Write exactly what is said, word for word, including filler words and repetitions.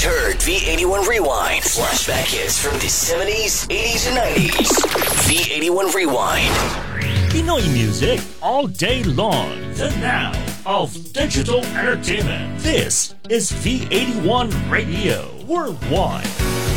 heard V eighty-one Rewind. Flashback hits from the seventies, eighties, and nineties. V eighty-one Rewind. Pinoy music all day long. The now of digital entertainment. This is V eighty-one Radio Worldwide.